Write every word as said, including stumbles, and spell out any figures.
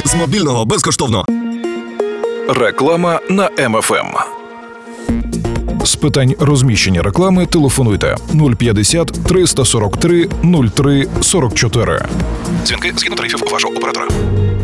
З мобільного безкоштовно. Реклама на Ем Еф Ем. З питань розміщення реклами телефонуйте нуль п'ятдесят триста сорок три нуль три сорок чотири. Дзвінки згідно тарифів вашого оператора.